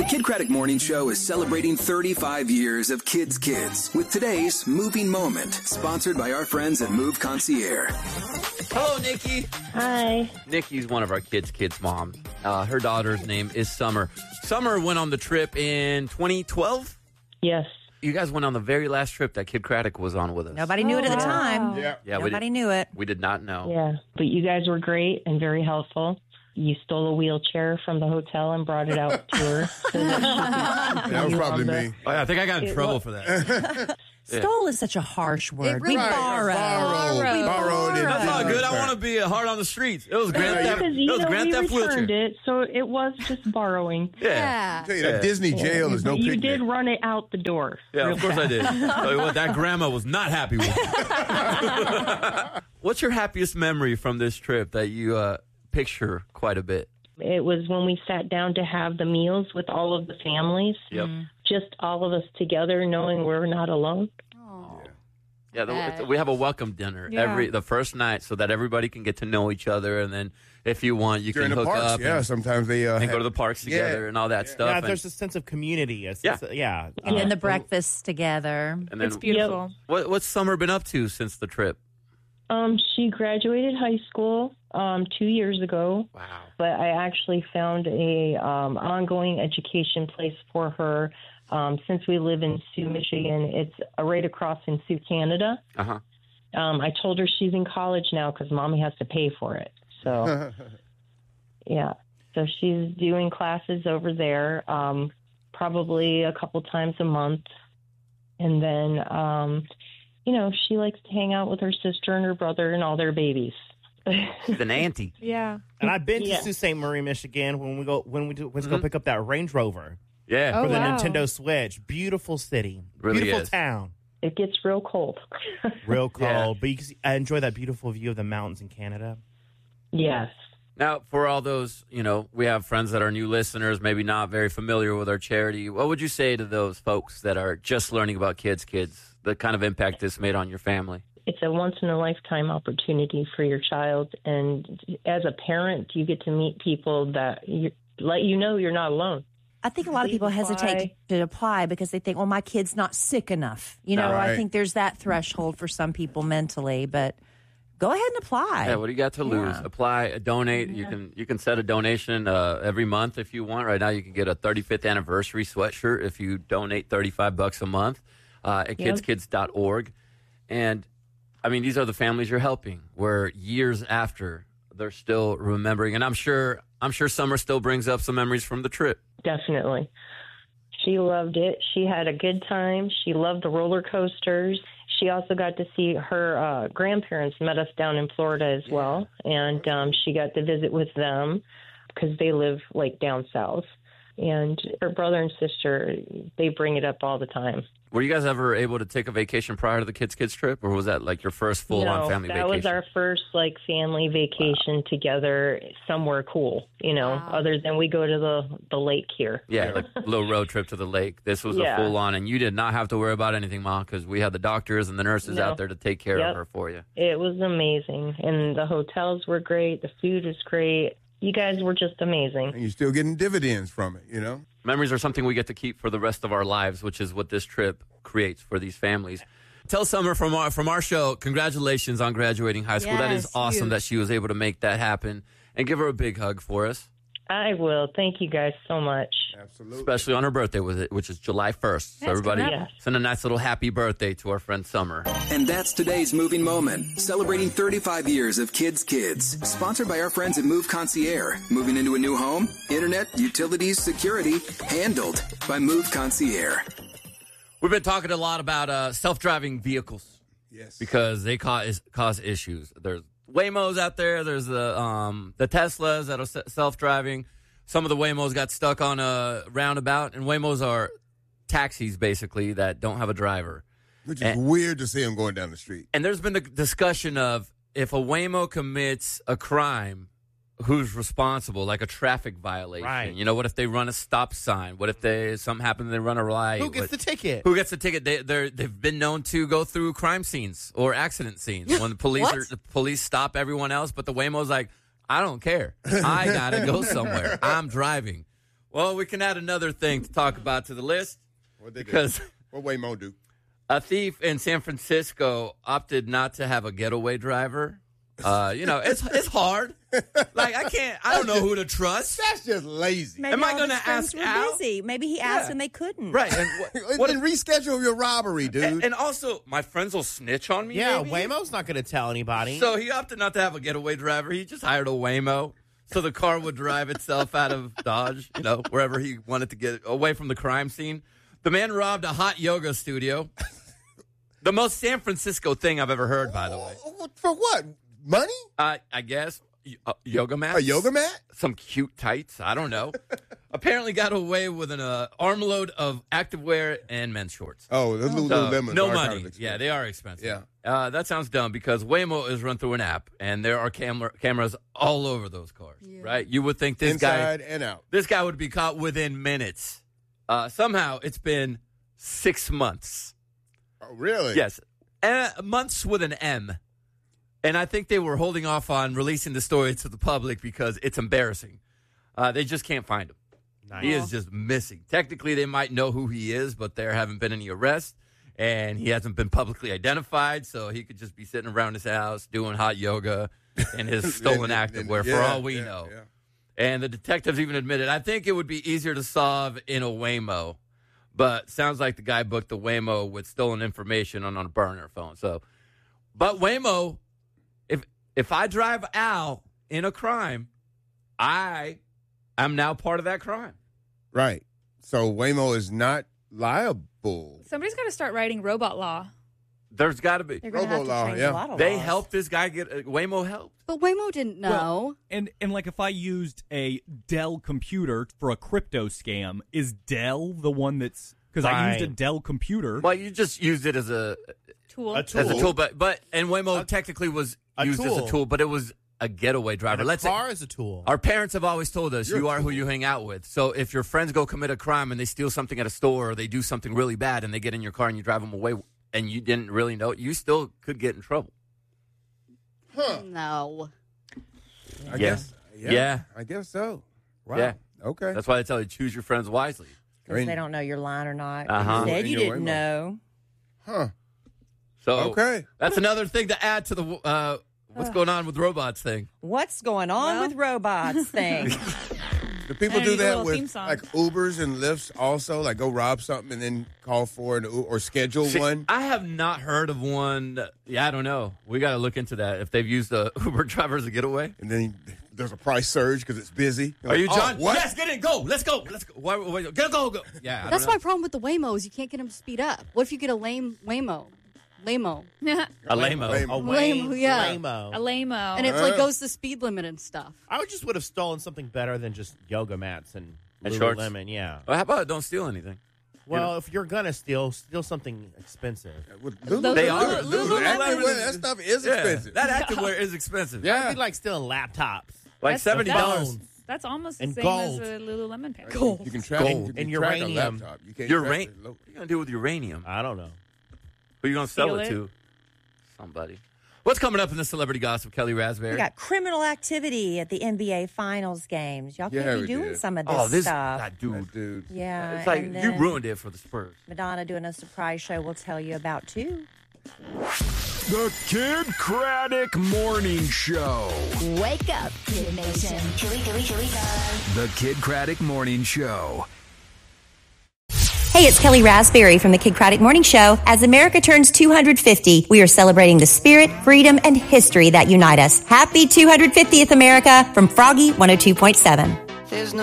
The Kid Craddock Morning Show is celebrating 35 years of Kids with today's Moving Moment, sponsored by our friends at Move Concierge. Hello, Nikki. Hi. Nikki's one of our kids' moms. Her daughter's name is Summer. Summer went on the trip in 2012? Yes. You guys went on the very last trip that Kid Craddock was on with us. Nobody knew it at the time. Yeah. Nobody knew it. We did not know. Yeah. But you guys were great and very helpful. You stole a wheelchair from the hotel and brought it out to her. So that That was probably me. Oh, yeah, I think I got in trouble for that. Stole is such a harsh word. really- We Right, borrowed. Borrowed it. That's not good. I want to be hard on the streets. It was Grand Theft. Because, It was Grand we Theft returned wheelchair. it, so it was just borrowing. Yeah. I tell you, that Disney jail is no You picnic. did run it out the door. Yeah, of course I did. Tell you what, that grandma was not happy with it. What's your happiest memory from this trip that you picture quite a bit? It was when we sat down to have the meals with all of the families. Yep. Just all of us together, knowing we're not alone. Yeah, we have a welcome dinner the first night so that everybody can get to know each other, and then if you want, you During can the hook parks, up. yeah. And, Sometimes they and go to the parks together and all that stuff. Yeah, and, there's a sense of community. Yeah. And then the breakfasts together. and then It's beautiful. what's Summer been up to since the trip? She graduated high school 2 years ago. Wow. But I actually found a ongoing education place for her. Since we live in Sioux, Michigan, it's right across in Sioux, Canada. Uh-huh. I told her she's in college now because Mommy has to pay for it. So, yeah. So she's doing classes over there, probably a couple times a month. And then, she likes to hang out with her sister and her brother and all their babies. She's an auntie. Yeah. And I've been to Yeah. Sault Ste. Marie, Michigan when we go pick up that Range Rover Yeah. Oh, for the wow. Nintendo Switch. Beautiful city. Really Beautiful is. town. It gets real cold. Real cold. Yeah. But I enjoy that beautiful view of the mountains in Canada. Yes. Now, for all those, we have friends that are new listeners, maybe not very familiar with our charity. What would you say to those folks that are just learning about kids, the kind of impact this made on your family? It's a once-in-a-lifetime opportunity for your child. And as a parent, you get to meet people that let you know you're not alone. I think a lot of people hesitate to apply because they think, well, my kid's not sick enough. Right. I think there's that threshold for some people mentally, but go ahead and apply. Yeah, what do you got to lose? Apply, donate. Yeah. You can set a donation every month if you want. Right now, you can get a 35th anniversary sweatshirt if you donate $35 a month at kidskids.org. And I mean, these are the families you're helping. Where years after, they're still remembering, and I'm sure Summer still brings up some memories from the trip. Definitely. She loved it. She had a good time. She loved the roller coasters. She also got to see her grandparents met us down in Florida as well, and she got to visit with them because they live like down south. And her brother and sister, they bring it up all the time. Were you guys ever able to take a vacation prior to the kids trip, or was that like your first full-on family vacation? That was our first family vacation together somewhere cool, other than we go to the lake here. Yeah, like a little road trip to the lake. This was a full-on, and you did not have to worry about anything, Mom, because we had the doctors and the nurses out there to take care of her for you. It was amazing, and the hotels were great. The food was great. You guys were just amazing. And you're still getting dividends from it, Memories are something we get to keep for the rest of our lives, which is what this trip creates for these families. Tell Summer from our show, congratulations on graduating high school. That is awesome that she was able to make that happen. And give her a big hug for us. I will. Thank you guys so much. Absolutely. Especially on her birthday, which is July 1st. So everybody send a nice little happy birthday to our friend Summer. And that's today's Moving Moment, celebrating 35 years of Kids. Sponsored by our friends at Move Concierge. Moving into a new home, internet, utilities, security, handled by Move Concierge. We've been talking a lot about self-driving vehicles. Yes. Because they cause issues. There's Waymos out there. There's the Teslas that are self-driving. Some of the Waymos got stuck on a roundabout, and Waymos are taxis, basically, that don't have a driver. Which is weird to see them going down the street. And there's been the discussion of if a Waymo commits a crime, who's responsible, like a traffic violation. Right. What if they run a stop sign? What if something happens and they run a light? Who gets the ticket? Who gets the ticket? They've been known to go through crime scenes or accident scenes when the police stop everyone else, but the Waymo's like, I don't care. I gotta go somewhere. I'm driving. Well, we can add another thing to talk about to the list. What they because do? What Waymo do? A thief in San Francisco opted not to have a getaway driver. It's hard. Like, I don't know who to trust. That's just lazy. Maybe Am I all going his to friends ask were Al? busy. Maybe he asked and they couldn't. Right. And Then reschedule your robbery, dude. and also, my friends will snitch on me. Yeah, maybe? Waymo's not going to tell anybody. So he opted not to have a getaway driver. He just hired a Waymo. So the car would drive itself out of Dodge, wherever he wanted to get away from the crime scene. The man robbed a hot yoga studio. The most San Francisco thing I've ever heard, by the way. For what? Money? I guess. Yoga mat? A yoga mat? Some cute tights. I don't know. Apparently got away with an armload of activewear and men's shorts. Oh, the Lululemons no are money. kind of expensive. Yeah, they are expensive. Yeah. That sounds dumb because Waymo is run through an app, and there are cameras all over those cars, right? You would think this Inside and out. This guy would be caught within minutes. Somehow, it's been 6 months. Oh, really? Yes. Months with an M. And I think they were holding off on releasing the story to the public because it's embarrassing. They just can't find him. Nice. He is just missing. Technically, they might know who he is, but there haven't been any arrests, and he hasn't been publicly identified, so he could just be sitting around his house doing hot yoga in his stolen activewear for all we know. Yeah. And the detectives even admitted, I think it would be easier to solve in a Waymo, but sounds like the guy booked the Waymo with stolen information on a burner phone. But Waymo, if I drive Al in a crime, I am now part of that crime. Right. So Waymo is not liable. Somebody's got to start writing robot law. There's got to be. Robo law, yeah. They helped this guy get Waymo helped. But Waymo didn't know. Well, and like if I used a Dell computer for a crypto scam, is Dell the one that's because I used a Dell computer? Well, you just used it as a tool. As a tool, but Waymo technically was used as a tool, but it was a getaway driver. And a car is a tool. Our parents have always told us you are who you hang out with. So if your friends go commit a crime and they steal something at a store or they do something really bad and they get in your car and you drive them away and you didn't really know it, you still could get in trouble. Huh. No. I guess. Yeah. I guess so. Wow. Yeah. Okay. That's why they tell you choose your friends wisely. Because they don't know you're lying or not. Uh-huh. You said you didn't know. Huh. So okay. That's another thing to add to the what's going on with robots thing. What's going on with robots thing? Do people do that with song. like Ubers and Lyfts also? Like go rob something and then call for an or schedule one? I have not heard of one. Yeah, I don't know. We got to look into that if they've used the Uber driver as a getaway. And then there's a price surge because it's busy. Are you John? What? Yes, get in. Go. Let's go. Why, go. Yeah, That's my problem with the Waymos. You can't get them to speed up. What if you get a lame Waymo? Lame-o. A lame-o. Lame-o, yeah. Lame-o. A lame-o. And it like goes the speed limit and stuff. I would have stolen something better than just yoga mats and shorts. Lululemon, yeah. Well, how about don't steal anything? Well, if you're going to steal something expensive. They are. That stuff is expensive. That activewear is expensive. Yeah. It'd be like stealing laptops. Like $70. That's almost the And same gold. as a Lululemon pair. Gold. You can track And track uranium. a laptop. You can't Uranium. track What are you going to do with uranium? I don't know. Who are you going to sell Steal it it? to? Somebody. What's coming up in the celebrity gossip, Kelly Raspberry? We got criminal activity at the NBA Finals games. Y'all can't be doing some of this stuff. That dude. Yeah. It's like and you then ruined it for the Spurs. Madonna doing a surprise show we'll tell you about, too. The Kid Craddock Morning Show. Wake up, Kid Nation. Here we go. The Kid Craddock Morning Show. Hey, it's Kelly Raspberry from the Kid Craddock Morning Show. As America turns 250, we are celebrating the spirit, freedom, and history that unite us. Happy 250th, America, from Froggy 102.7.